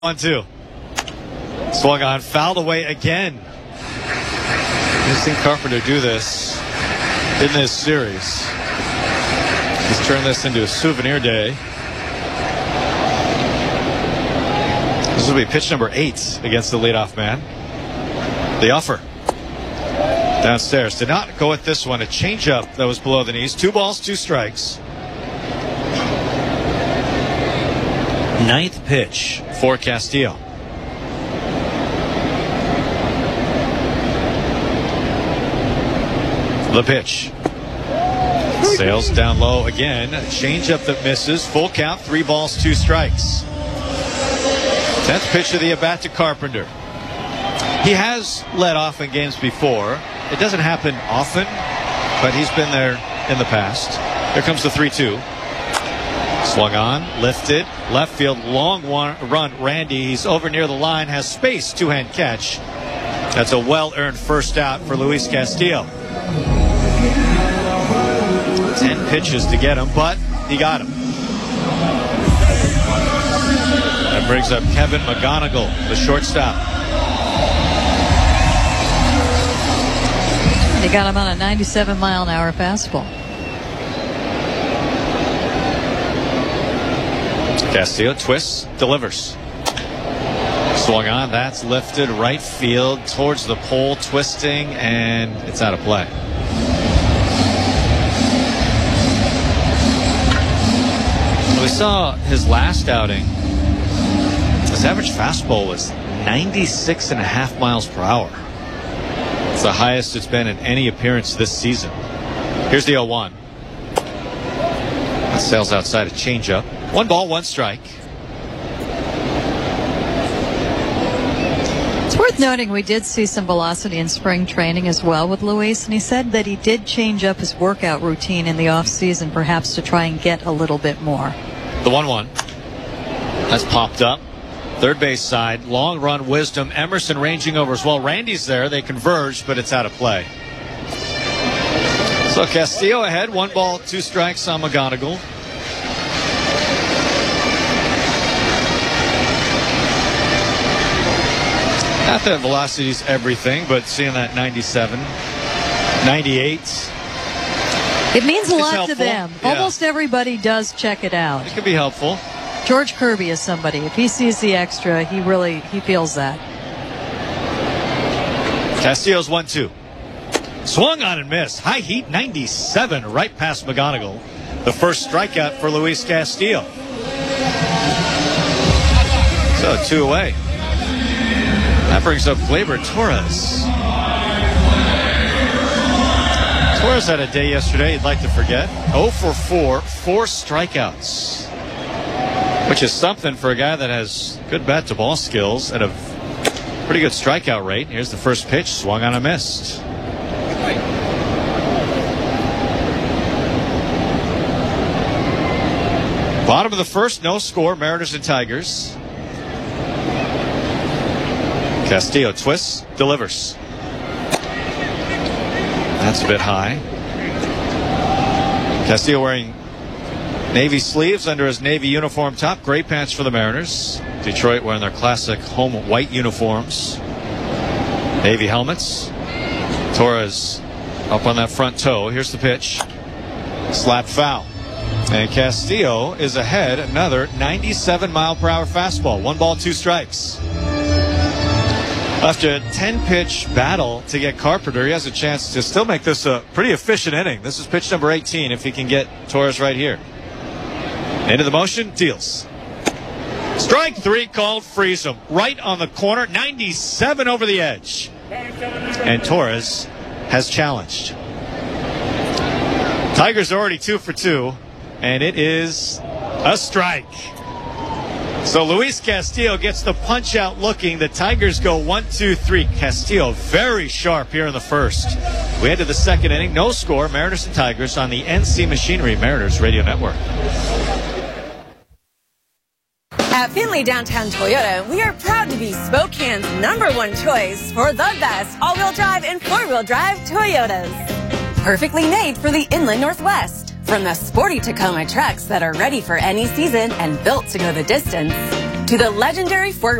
1-2. Swung on, fouled away again. We've seen Carpenter do this in this series. He's turned this into a souvenir day. This will be pitch number 8 against the leadoff man. The offer. Downstairs. Did not go with this one. A changeup that was below the knees. 2 balls, 2 strikes. 9th pitch for Castillo. The pitch. Sails down low again. Changeup that misses. Full count. 3 balls, 2 strikes. 10th pitch of the at-bat to Carpenter. He has led off in games before. It doesn't happen often, but he's been there in the past. Here comes the 3-2. Swung on, lifted, left field, long run. Randy, he's over near the line, has space, 2-hand catch. That's a well-earned first out for Luis Castillo. 10 pitches to get him, but he got him. That brings up Kevin McGonigal, the shortstop. He got him on a 97-mile-an-hour fastball. Castillo twists, delivers. Swung on, that's lifted right field towards the pole, twisting, and it's out of play. We saw his last outing. His average fastball was 96.5 miles per hour. It's the highest it's been in any appearance this season. Here's the 0-1. That sails outside a changeup. 1 ball, 1 strike. It's worth noting we did see some velocity in spring training as well with Luis, and he said that he did change up his workout routine in the offseason, perhaps to try and get a little bit more. The 1-1 has popped up. Third base side, long run, Wisdom. Emerson ranging over as well. Randy's there. They converge, but it's out of play. So Castillo ahead. 1 ball, 2 strikes on McGonigal. Not that velocity's everything, but seeing that 97, 98. It means a lot to them. Yeah. Almost everybody does check it out. It could be helpful. George Kirby is somebody. If he sees the extra, he feels that. Castillo's 1-2. Swung on and missed. High heat 97 right past McGonigal. The first strikeout for Luis Castillo. So 2 away. That brings up Gleyber Torres. Torres had a day yesterday he'd like to forget. 0 for 4, 4 strikeouts. Which is something for a guy that has good bat-to-ball skills and a pretty good strikeout rate. Here's the first pitch, swung on and missed. Bottom of the first, no score, Mariners and Tigers. Castillo twists, delivers. That's a bit high. Castillo wearing navy sleeves under his navy uniform top. Gray pants for the Mariners. Detroit wearing their classic home white uniforms. Navy helmets. Torres up on that front toe. Here's the pitch. Slap foul. And Castillo is ahead. Another 97-mile-per-hour fastball. 1 ball, 2 strikes. After a 10-pitch battle to get Carpenter, he has a chance to still make this a pretty efficient inning. This is pitch number 18 if he can get Torres right here. Into the motion, deals. Strike 3 called, freeze him. Right on the corner, 97 over the edge. And Torres has challenged. Tigers are already 2 for 2, and it is a strike. So Luis Castillo gets the punch out looking. The Tigers go 1-2-3. Castillo very sharp here in the first. We head to the second inning. No score. Mariners and Tigers on the NC Machinery Mariners Radio Network. At Findlay Downtown Toyota, we are proud to be Spokane's #1 choice for the best all-wheel drive and four-wheel drive Toyotas. Perfectly made for the Inland Northwest. From the sporty Tacoma trucks that are ready for any season and built to go the distance, to the legendary four